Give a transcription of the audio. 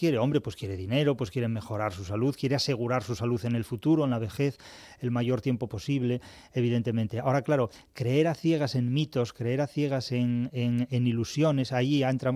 quiere? Hombre, pues quiere dinero, pues quiere mejorar su salud, quiere asegurar su salud en el futuro, en la vejez, el mayor tiempo posible, evidentemente. Ahora, claro, creer a ciegas en mitos, creer a ciegas en ilusiones, ahí ya entramos